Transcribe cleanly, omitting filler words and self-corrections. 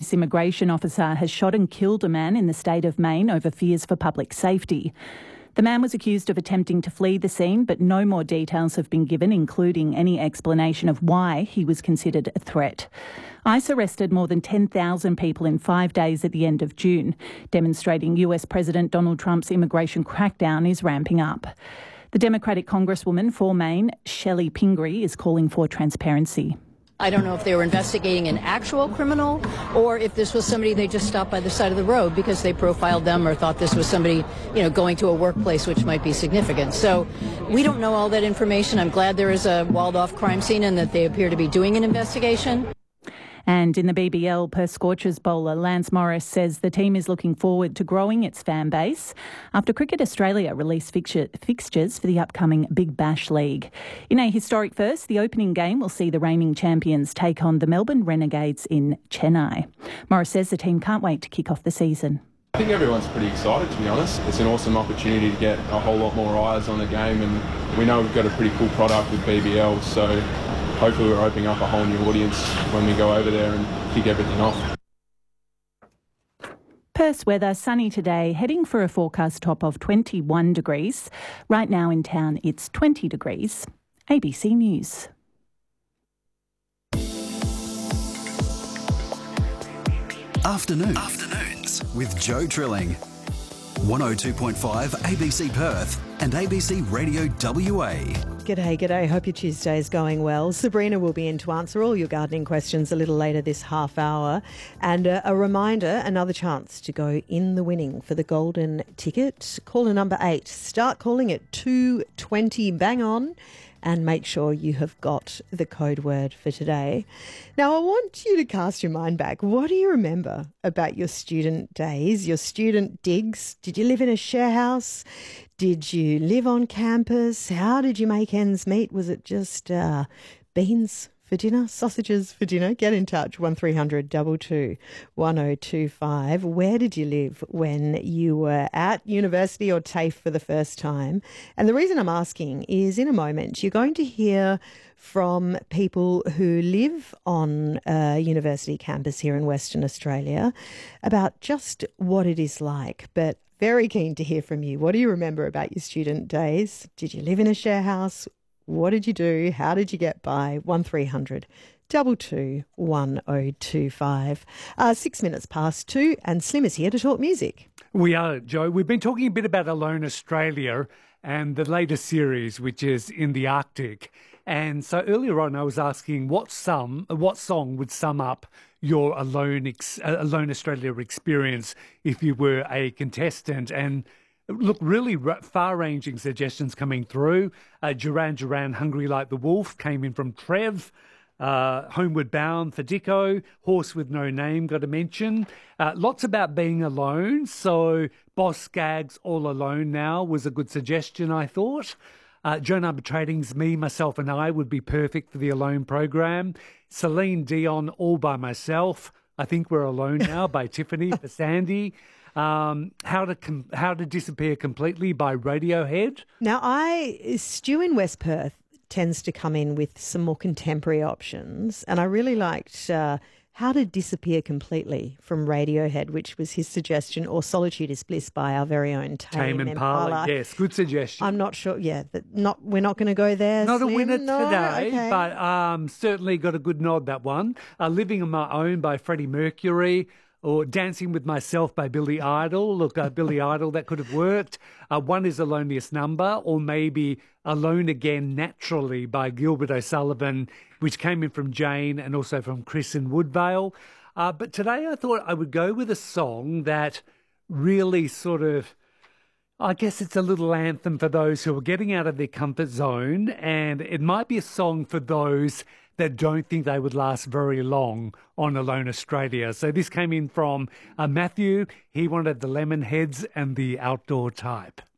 Police immigration officer has shot and killed a man in the state of Maine over fears for public safety. The man was accused of attempting to flee the scene, but no more details have been given, including any explanation of why he was considered a threat. ICE arrested more than 10,000 people in 5 days at the end of June, demonstrating US President Donald Trump's immigration crackdown is ramping up. The Democratic Congresswoman for Maine, Shelley Pingree, is calling for transparency. I don't know if they were investigating an actual criminal or if this was somebody they just stopped by the side of the road because they profiled them or thought this was somebody, going to a workplace which might be significant. So we don't know all that information. I'm glad there is a walled-off crime scene and that they appear to be doing an investigation. And in the BBL, Perth Scorchers bowler Lance Morris says the team is looking forward to growing its fan base after Cricket Australia released fixtures for the upcoming Big Bash League. In a historic first, the opening game will see the reigning champions take on the Melbourne Renegades in Chennai. Morris says the team can't wait to kick off the season. I think everyone's pretty excited, to be honest. It's an awesome opportunity to get a whole lot more eyes on the game, and we know we've got a pretty cool product with BBL, so hopefully we're opening up a whole new audience when we go over there and kick everything off. Perth's weather, sunny today, heading for a forecast top of 21 degrees. Right now in town, it's 20 degrees. ABC News. Afternoons with Joe Trilling. 102.5 ABC Perth and ABC Radio WA. G'day. Hope your Tuesday is going well. Sabrina will be in to answer all your gardening questions a little later this half hour. And a reminder, another chance to go in the winning for the golden ticket. Caller number 8. Start calling at 2:20 bang on. And make sure you have got the code word for today. Now, I want you to cast your mind back. What do you remember about your student days, your student digs? Did you live in a share house? Did you live on campus? How did you make ends meet? Was it just beans for dinner, sausages for dinner? Get in touch, 1300 22 1025. Where did you live when you were at university or TAFE for the first time? And the reason I'm asking is in a moment you're going to hear from people who live on a university campus here in Western Australia about just what it is like. But very keen to hear from you. What do you remember about your student days? Did you live in a share house? What did you do? How did you get by? 1300 22 1025. 6 minutes past 2 and Slim is here to talk music. We are, Joe. We've been talking a bit about Alone Australia and the latest series, which is in the Arctic. And so earlier on, I was asking what song would sum up your Alone Australia experience if you were a contestant. And look, really far-ranging suggestions coming through. Duran Duran, Hungry Like the Wolf came in from Trev. Homeward Bound for Dicko. Horse with No Name, got to mention. Lots about being alone. So Boss Skaggs, All Alone Now was a good suggestion, I thought. Joan Armatrading's Me, Myself and I would be perfect for the Alone program. Celine Dion, All By Myself. I Think We're Alone Now by Tiffany for Sandy. How to Disappear Completely by Radiohead. Now, Stu in West Perth tends to come in with some more contemporary options, and I really liked How to Disappear Completely from Radiohead, which was his suggestion, or Solitude is Bliss by our very own Tame Impala. Yes, good suggestion. I'm not sure, we're not going to go there, Not Slim? a winner No? today, Okay. but certainly got a good nod, that one. Living on My Own by Freddie Mercury. Or Dancing with Myself by Billy Idol. Look, Billy Idol, that could have worked. One is The Loneliest Number, or maybe Alone Again Naturally by Gilbert O'Sullivan, which came in from Jane and also from Chris in Woodvale. But today I thought I would go with a song that really sort of, I guess it's a little anthem for those who are getting out of their comfort zone, and it might be a song for those that don't think they would last very long on Alone Australia. So this came in from Matthew. He wanted the Lemonheads and the Outdoor Type.